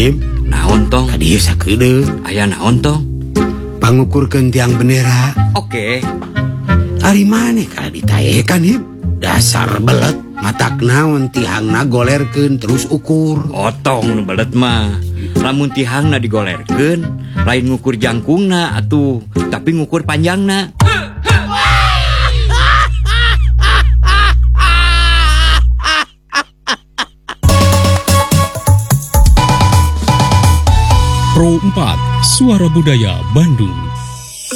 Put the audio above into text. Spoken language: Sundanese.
Him, Naon tong? tadi sakedeung Aya naon tong? pangukurkeun tiang bendera. Oke. Ari maneh kada ditayekan Him. Dasar belet, matak naon tihangna golerkeun terus ukur. Otong nu belet mah. Lamun tihangna digolerkeun, lain ngukur jangkungna atuh, tapi ngukur panjangna. Pro 4, Suara Budaya Bandung.